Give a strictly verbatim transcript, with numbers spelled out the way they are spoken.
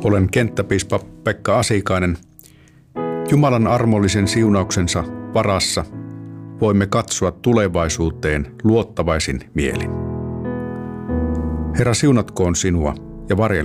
Olen kenttäpiispa Pekka Asikainen. Jumalan armollisen siunauksensa varassa voimme katsoa tulevaisuuteen luottavaisin mielin. Herra, siunatkoon sinua ja varjelkoon.